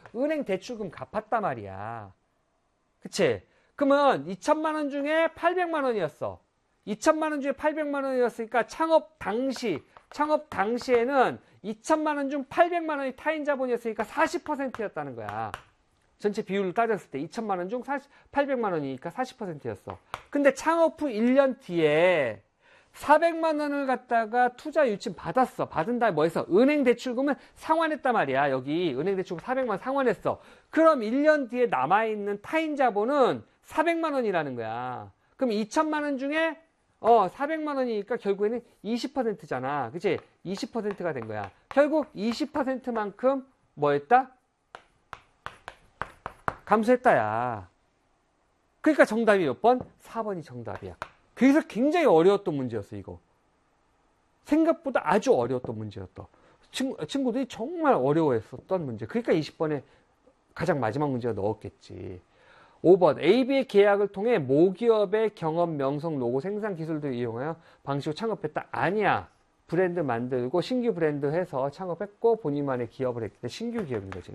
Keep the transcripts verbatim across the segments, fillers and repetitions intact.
은행 대출금 갚았단 말이야. 그치? 그러면 이천만 원 중에 팔백만 원이었어. 이천만 원 중에 팔백만 원이었으니까 창업 당시, 창업 당시에는 이천만 원 중 팔백만 원이 타인 자본이었으니까 사십 퍼센트였다는 거야. 전체 비율을 따졌을 때 이천만 원 중 팔백만 원이니까 사십 퍼센트였어. 근데 창업 후 일 년 뒤에 사백만 원을 갖다가 투자 유치 받았어. 받은 다음에 뭐 했어? 은행 대출금은 상환했단 말이야. 여기 은행 대출금 사백만 원 상환했어. 그럼 일 년 뒤에 남아있는 타인 자본은 사백만 원이라는 거야. 그럼 이천만 원 중에 어 사백만 원이니까 결국에는 이십 퍼센트잖아. 그치? 이십 퍼센트가 된 거야. 결국 이십 퍼센트만큼 뭐 했다? 감소했다야. 그러니까 정답이 몇 번? 사 번이 정답이야. 그래서 굉장히 어려웠던 문제였어, 이거. 생각보다 아주 어려웠던 문제였다. 친구, 친구들이 정말 어려워했었던 문제. 그러니까 이십 번에 가장 마지막 문제가 넣었겠지. 오 번. 에이비의 계약을 통해 모기업의 경험, 명성, 로고, 생산 기술들을 이용하여 방식으로 창업했다. 아니야. 브랜드 만들고 신규 브랜드 해서 창업했고 본인만의 기업을 했기 때문에 신규 기업인 거지.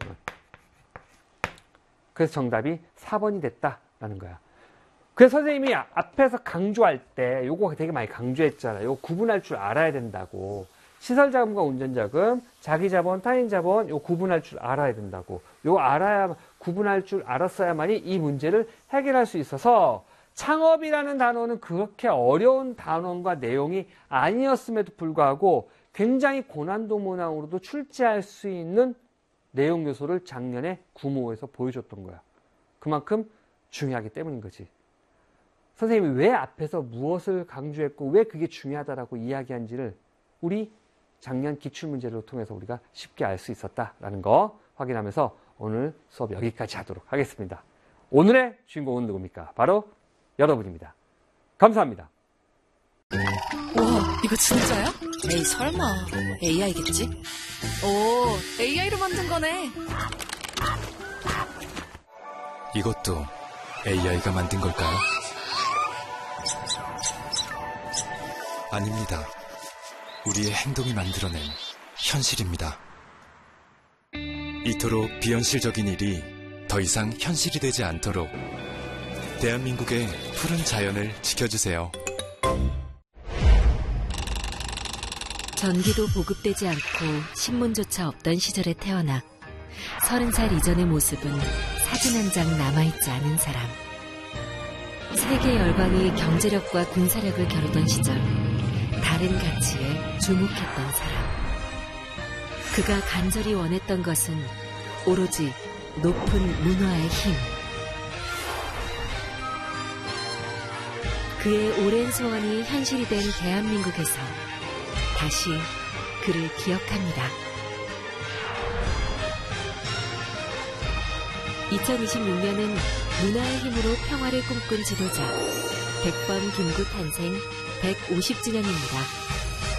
그래서 정답이 사 번이 됐다라는 거야. 그래서 선생님이 앞에서 강조할 때 요거 되게 많이 강조했잖아. 요거 구분할 줄 알아야 된다고. 시설자금과 운전자금, 자기자본, 타인자본 요 구분할 줄 알아야 된다고. 요 알아야 구분할 줄 알았어야만이 이 문제를 해결할 수 있어서 창업이라는 단어는 그렇게 어려운 단어과 내용이 아니었음에도 불구하고 굉장히 고난도 문항으로도 출제할 수 있는 내용 요소를 작년에 구모에서 보여줬던 거야. 그만큼 중요하기 때문인 거지. 선생님이 왜 앞에서 무엇을 강조했고 왜 그게 중요하다라고 이야기한지를 우리 작년 기출문제를 통해서 우리가 쉽게 알 수 있었다라는 거 확인하면서 오늘 수업 여기까지 하도록 하겠습니다. 오늘의 주인공은 누굽니까? 바로 여러분입니다. 감사합니다. 우와, 이거 진짜야? 에이, 설마. 에이아이겠지? 오, 에이아이로 만든 거네. 이것도 에이아이가 만든 걸까요? 아닙니다. 우리의 행동이 만들어낸 현실입니다. 이토록 비현실적인 일이 더 이상 현실이 되지 않도록 대한민국의 푸른 자연을 지켜주세요. 전기도 보급되지 않고 신문조차 없던 시절에 태어나 서른 살 이전의 모습은 사진 한 장 남아있지 않은 사람. 세계 열강이 경제력과 군사력을 겨루던 시절 다른 가치에 주목했던 사람. 그가 간절히 원했던 것은 오로지 높은 문화의 힘. 그의 오랜 소원이 현실이 된 대한민국에서 다시 그를 기억합니다. 이천이십육 년은 문화의 힘으로 평화를 꿈꾼 지도자 백범 김구 탄생 백오십 주년입니다.